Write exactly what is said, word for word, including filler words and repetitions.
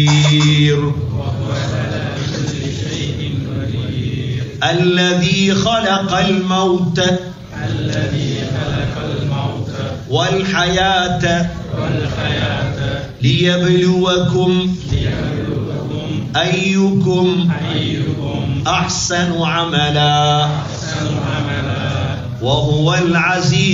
الذي خلق الموت الذي خلق الموت والحياة والحياة ليبلوكم ليبلوكم أيكم أيكم أحسن عملا أحسن عملا وهو العزيز